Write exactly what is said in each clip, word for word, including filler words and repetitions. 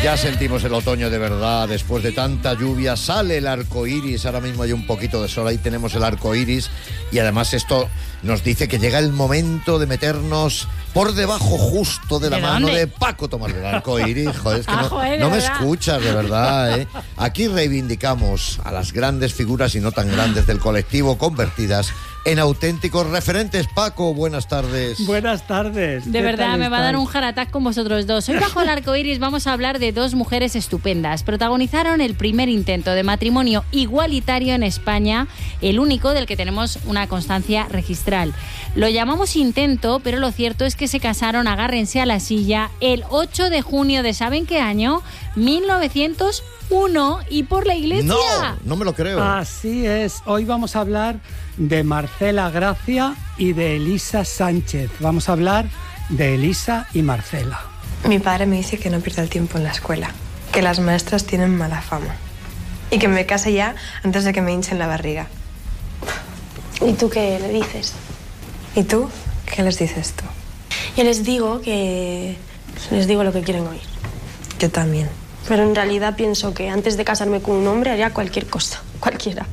Ya sentimos el otoño de verdad, después de tanta lluvia sale el arco iris, ahora mismo hay un poquito de sol, ahí tenemos el arco iris y además esto nos dice que llega el momento de meternos por debajo justo de la ¿De mano dónde? de Paco Tomás del Arco Iris. Joder, es que Ah, no, joder, de no me verdad. escuchas, de verdad, ¿eh? Aquí reivindicamos a las grandes figuras y no tan grandes del colectivo convertidas en auténticos referentes. Paco, buenas tardes. Buenas tardes. De ¿Qué verdad, tal me va a dar estáis? un heart attack con vosotros dos. Hoy bajo el arco iris vamos a hablar de dos mujeres estupendas. Protagonizaron el primer intento de matrimonio igualitario en España, el único del que tenemos una constancia registral. Lo llamamos intento, pero lo cierto es que se casaron, agárrense a la silla, el ocho de junio de ¿saben qué año? mil novecientos uno, y por la iglesia. No, no me lo creo. Así es. Hoy vamos a hablar de Marcela Gracia y de Elisa Sánchez. Vamos a hablar de Elisa y Marcela. Mi padre me dice que no pierda el tiempo en la escuela, que las maestras tienen mala fama y que me case ya antes de que me hinchen la barriga. ¿Y tú qué le dices? ¿Y tú? ¿Qué les dices tú? Yo les digo que... les digo lo que quieren oír. Yo también. Pero en realidad pienso que antes de casarme con un hombre haría cualquier cosa, cualquiera.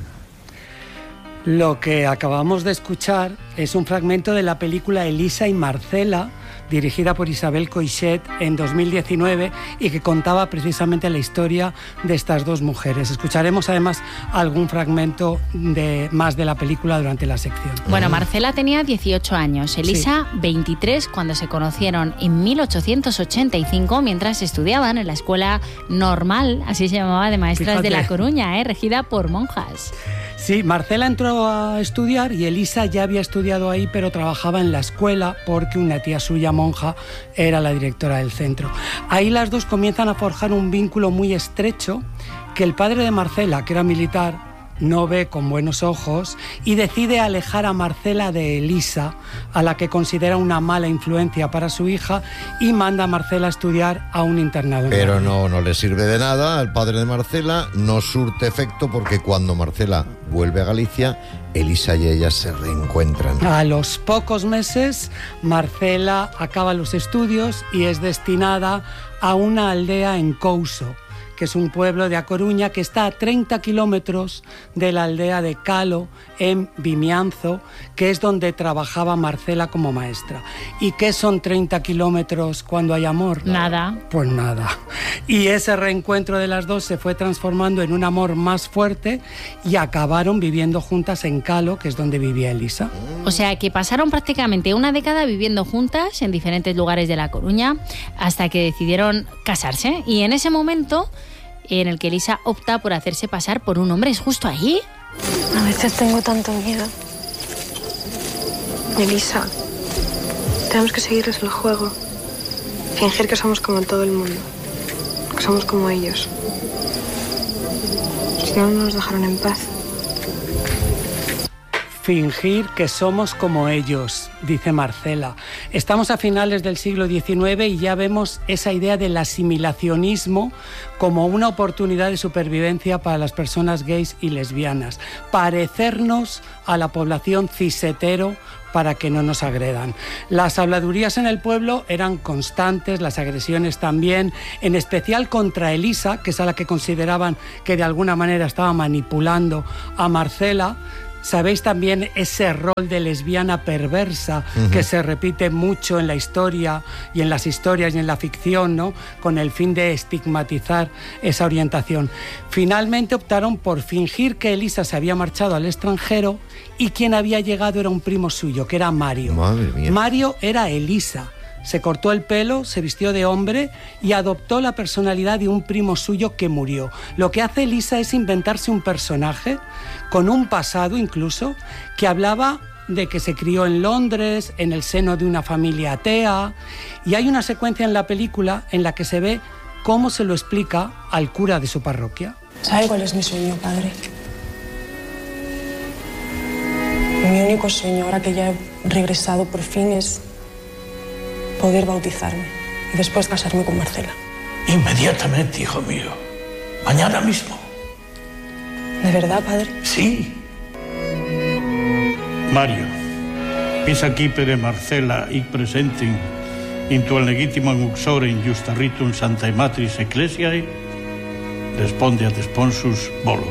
Lo que acabamos de escuchar es un fragmento de la película Elisa y Marcela, dirigida por Isabel Coixet en dos mil diecinueve y que contaba precisamente la historia de estas dos mujeres. Escucharemos además algún fragmento de, más de la película durante la sección. Bueno, Marcela tenía dieciocho años, Elisa veintitrés, cuando se conocieron en mil ochocientos ochenta y cinco mientras estudiaban en la Escuela Normal, así se llamaba, de maestras Fíjate. de La Coruña, ¿eh? Regida por monjas. Sí, Marcela entró a estudiar y Elisa ya había estudiado ahí, pero trabajaba en la escuela porque una tía suya, monja, era la directora del centro. Ahí las dos comienzan a forjar un vínculo muy estrecho que el padre de Marcela, que era militar, no ve con buenos ojos y decide alejar a Marcela de Elisa, a la que considera una mala influencia para su hija, y manda a Marcela a estudiar a un internado. en Pero Madrid. no, no le sirve de nada al padre de Marcela, no surte efecto porque cuando Marcela vuelve a Galicia, Elisa y ella se reencuentran. A los pocos meses, Marcela acaba los estudios y es destinada a una aldea en Couso, que es un pueblo de A Coruña que está a treinta kilómetros de la aldea de Calo, en Vimianzo, que es donde trabajaba Marcela como maestra. ¿Y qué son treinta kilómetros cuando hay amor? Nada. Pues nada. Y ese reencuentro de las dos se fue transformando en un amor más fuerte y acabaron viviendo juntas en Calo, que es donde vivía Elisa. O sea que pasaron prácticamente una década viviendo juntas en diferentes lugares de La Coruña hasta que decidieron casarse. Y en ese momento en el que Elisa opta por hacerse pasar por un hombre, ¿es justo ahí? A veces tengo tanto miedo. Elisa, tenemos que seguirles el juego. Fingir que somos como todo el mundo. Que somos como ellos. Si no, no nos dejaron en paz. Fingir que somos como ellos, dice Marcela. Estamos a finales del siglo diecinueve y ya vemos esa idea del asimilacionismo como una oportunidad de supervivencia para las personas gays y lesbianas. Parecernos a la población cis-hetero para que no nos agredan. Las habladurías en el pueblo eran constantes, las agresiones también, en especial contra Elisa, que es a la que consideraban que de alguna manera estaba manipulando a Marcela. Sabéis también ese rol de lesbiana perversa uh-huh. que se repite mucho en la historia y en las historias y en la ficción, ¿no? Con el fin de estigmatizar esa orientación. Finalmente optaron por fingir que Elisa se había marchado al extranjero y quien había llegado era un primo suyo, que era Mario. Madre mía. Mario era Elisa. Se cortó el pelo, se vistió de hombre y adoptó la personalidad de un primo suyo que murió. Lo que hace Elisa es inventarse un personaje con un pasado incluso, que hablaba de que se crió en Londres, en el seno de una familia atea, y hay una secuencia en la película en la que se ve cómo se lo explica al cura de su parroquia. ¿Sabe cuál es mi sueño, padre? Mi único sueño, ahora que ya he regresado por fin, es poder bautizarme y después casarme con Marcela. Inmediatamente, hijo mío. Mañana mismo. ¿De verdad, padre? Sí. Mario, pis aquí per Marcela y presenten into el legitimum uxorem justa ritum Sanctae Matris Ecclesiae, respondeat sponsus volo.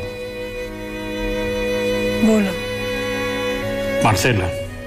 Volo. Marcela,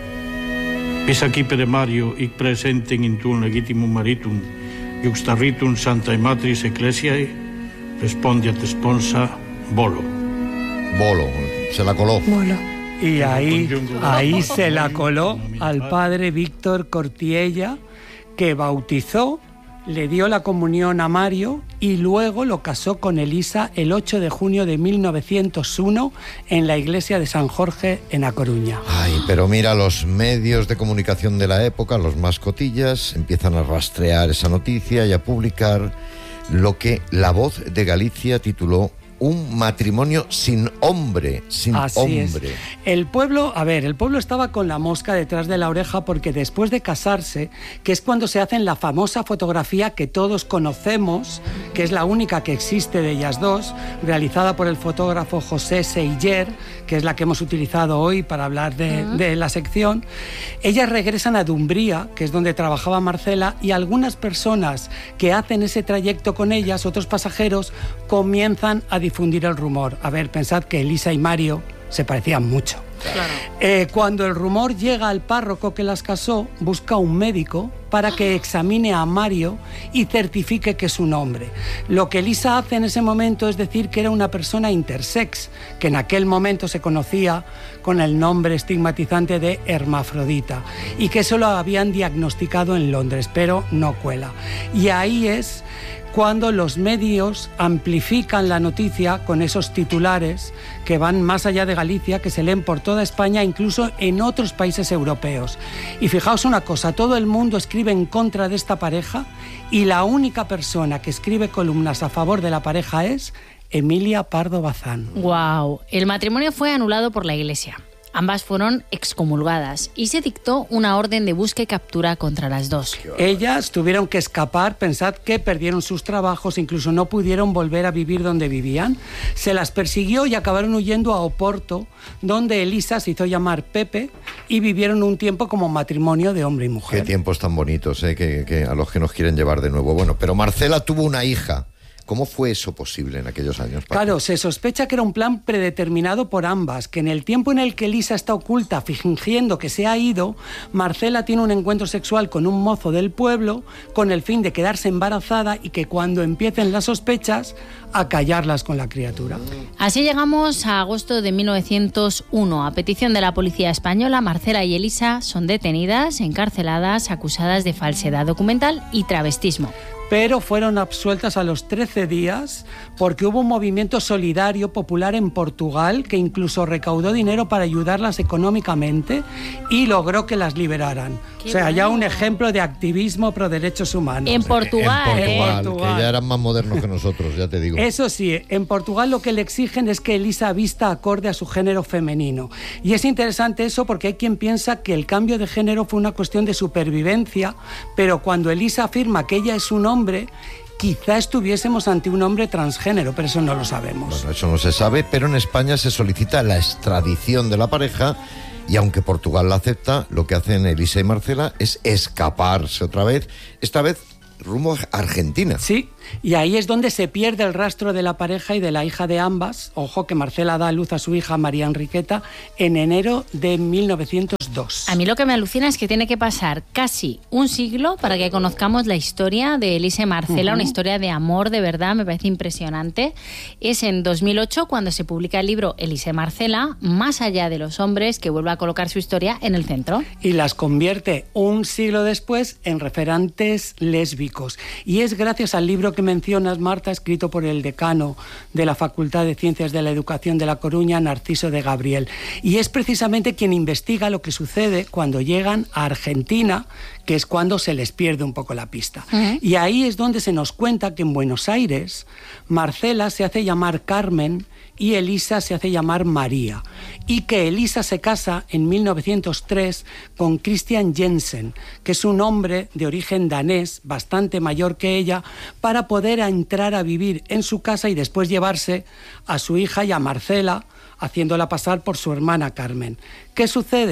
vis acipere Mario hic presentem in tuum legitimum maritum juxta ritum Sanctae Matris Ecclesiae, respondeat sponsa volo. Bolo, se la coló. Volo. Y ahí, ahí se la coló al padre Víctor Cortiella, que bautizó, le dio la comunión a Mario y luego lo casó con Elisa el ocho de junio de mil novecientos uno en la iglesia de San Jorge en A Coruña. Ay, pero mira, los medios de comunicación de la época, los más cotillas, empiezan a rastrear esa noticia y a publicar lo que La Voz de Galicia tituló un matrimonio sin hombre, sin Así hombre. Es. El pueblo, a ver, el pueblo estaba con la mosca detrás de la oreja porque después de casarse, que es cuando se hacen la famosa fotografía que todos conocemos, que es la única que existe de ellas dos, realizada por el fotógrafo José Seiller, que es la que hemos utilizado hoy para hablar de, uh-huh. de la sección, ellas regresan a Dumbría, que es donde trabajaba Marcela, y algunas personas que hacen ese trayecto con ellas, otros pasajeros, comienzan a difundir el rumor. A ver, pensad que Elisa y Mario se parecían mucho. Claro. Eh, cuando el rumor llega al párroco que las casó, busca un médico para que examine a Mario y certifique que es un hombre. Lo que Elisa hace en ese momento es decir que era una persona intersex, que en aquel momento se conocía con el nombre estigmatizante de hermafrodita, y que eso lo habían diagnosticado en Londres, pero no cuela. Y ahí es cuando los medios amplifican la noticia con esos titulares que van más allá de Galicia, que se leen por toda España, incluso en otros países europeos. Y fijaos una cosa, todo el mundo escribe en contra de esta pareja y la única persona que escribe columnas a favor de la pareja es Emilia Pardo Bazán. Wow. El matrimonio fue anulado por la Iglesia. Ambas fueron excomulgadas y se dictó una orden de búsqueda y captura contra las dos. Ellas tuvieron que escapar, pensad que perdieron sus trabajos, incluso no pudieron volver a vivir donde vivían. Se las persiguió y acabaron huyendo a Oporto, donde Elisa se hizo llamar Pepe y vivieron un tiempo como matrimonio de hombre y mujer. Qué tiempos tan bonitos, ¿eh? que, que a los que nos quieren llevar de nuevo. Bueno, pero Marcela tuvo una hija. ¿Cómo fue eso posible en aquellos años, Paco? Claro, se sospecha que era un plan predeterminado por ambas, que en el tiempo en el que Elisa está oculta fingiendo que se ha ido, Marcela tiene un encuentro sexual con un mozo del pueblo con el fin de quedarse embarazada y que cuando empiecen las sospechas, acallarlas con la criatura. Así llegamos a agosto de mil novecientos uno. A petición de la policía española, Marcela y Elisa son detenidas, encarceladas, acusadas de falsedad documental y travestismo. Pero fueron absueltas a los trece días porque hubo un movimiento solidario popular en Portugal que incluso recaudó dinero para ayudarlas económicamente y logró que las liberaran. Qué o sea, bueno. ya un ejemplo de activismo pro derechos humanos. En Portugal, en Portugal, ¿eh? En Portugal. que ya eran más modernos que nosotros, ya te digo. Eso sí, en Portugal lo que le exigen es que Elisa vista acorde a su género femenino. Y es interesante eso porque hay quien piensa que el cambio de género fue una cuestión de supervivencia, pero cuando Elisa afirma que ella es un hombre, quizá estuviésemos ante un hombre transgénero, pero eso no lo sabemos. Bueno, eso no se sabe, pero en España se solicita la extradición de la pareja y aunque Portugal la acepta, lo que hacen Elisa y Marcela es escaparse otra vez, esta vez rumbo a Argentina. Sí, y ahí es donde se pierde el rastro de la pareja y de la hija de ambas. Ojo que Marcela da a luz a su hija María Enriqueta en enero de mil novecientos dos. A mí lo que me alucina es que tiene que pasar casi un siglo para que conozcamos la historia de Elisa y Marcela, uh-huh. una historia de amor de verdad, me parece impresionante. Es en dos mil ocho cuando se publica el libro Elisa y Marcela, Más allá de los hombres, que vuelve a colocar su historia en el centro. Y las convierte un siglo después en referentes lésbicos. Y es gracias al libro que mencionas, Marta, escrito por el decano de la Facultad de Ciencias de la Educación de La Coruña, Narciso de Gabriel. Y es precisamente quien investiga lo que sucede cuando llegan a Argentina, que es cuando se les pierde un poco la pista. Uh-huh. Y ahí es donde se nos cuenta que en Buenos Aires Marcela se hace llamar Carmen y Elisa se hace llamar María, y que Elisa se casa en mil novecientos tres con Christian Jensen, que es un hombre de origen danés, bastante mayor que ella, para poder entrar a vivir en su casa y después llevarse a su hija y a Marcela, haciéndola pasar por su hermana Carmen. ¿Qué sucede?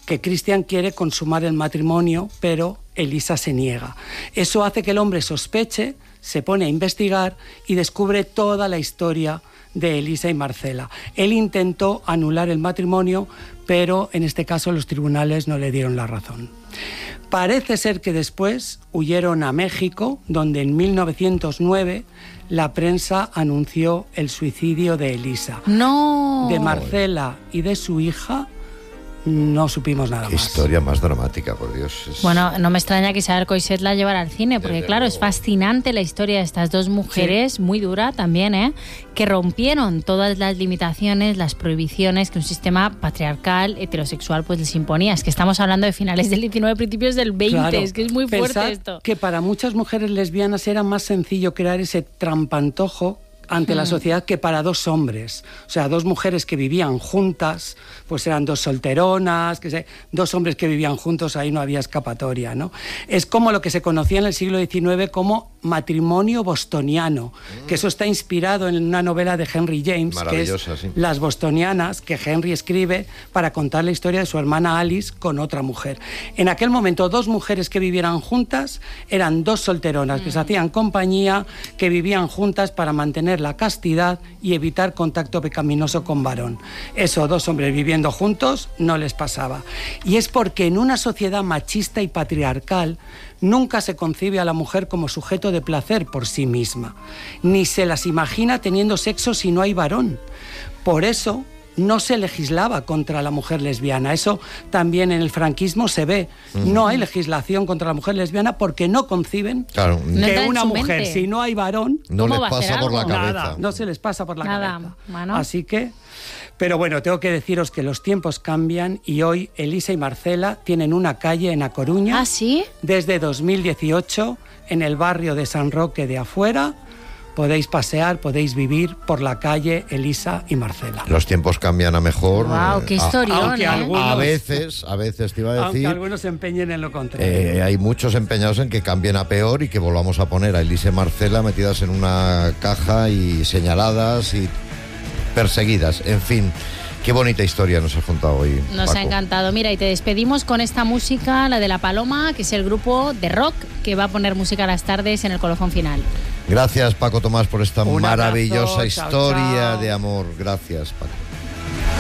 que Christian quiere consumar el matrimonio, pero Elisa se niega. Eso hace que el hombre sospeche, se pone a investigar y descubre toda la historia de Elisa y Marcela. Él intentó anular el matrimonio, pero en este caso los tribunales no le dieron la razón. Parece ser que después huyeron a México, donde en mil novecientos nueve la prensa anunció el suicidio de Elisa. ¡No! De Marcela y de su hija no supimos nada Qué más. historia más dramática, por Dios. Es... Bueno, no me extraña que Isabel Coixet la llevara al cine, porque Desde claro, luego. es fascinante la historia de estas dos mujeres, sí. Muy dura también, ¿eh? Que rompieron todas las limitaciones, las prohibiciones que un sistema patriarcal, heterosexual, pues les imponía. Es que estamos hablando de finales del diecinueve, principios del veinte, claro, es que es muy fuerte pensad esto. Que para muchas mujeres lesbianas era más sencillo crear ese trampantojo ante hmm. la sociedad que para dos hombres. O sea, dos mujeres que vivían juntas, pues eran dos solteronas, que se, dos hombres que vivían juntos, ahí no había escapatoria, ¿no? Es como lo que se conocía en el siglo diecinueve como matrimonio bostoniano, mm. que eso está inspirado en una novela de Henry James, que es sí. Las Bostonianas, que Henry escribe para contar la historia de su hermana Alice con otra mujer. En aquel momento, dos mujeres que vivieran juntas eran dos solteronas, mm. que se hacían compañía, que vivían juntas para mantener la castidad y evitar contacto pecaminoso con varón. Eso, dos hombres viviendo juntos, no les pasaba. Y es porque en una sociedad machista y patriarcal nunca se concibe a la mujer como sujeto de placer por sí misma, ni se las imagina teniendo sexo si no hay varón. Por eso no se legislaba contra la mujer lesbiana. Eso también en el franquismo se ve. Uh-huh. No hay legislación contra la mujer lesbiana porque no conciben claro. que no una mujer, mente. Si no hay varón, no les pasa por la cabeza. Nada, no se les pasa por la Nada, cabeza. bueno. Así que... Pero bueno, tengo que deciros que los tiempos cambian y hoy Elisa y Marcela tienen una calle en A Coruña. ¿Ah, sí? Desde dos mil dieciocho, en el barrio de San Roque de Afuera. Podéis pasear, podéis vivir por la calle Elisa y Marcela. Los tiempos cambian a mejor. Wow, qué historión, ¿eh? A, Algunos, a veces, a veces te iba a decir. Aunque algunos se empeñen en lo contrario. Eh, hay muchos empeñados en que cambien a peor y que volvamos a poner a Elisa y Marcela metidas en una caja y señaladas y perseguidas. En fin. Qué bonita historia nos has contado hoy, Nos Paco. ha encantado. Mira, y te despedimos con esta música, la de La Paloma, que es el grupo de rock que va a poner música a las tardes en el colofón final. Gracias, Paco Tomás, por esta Un maravillosa abrazo, historia chao, chao. de amor. Gracias, Paco.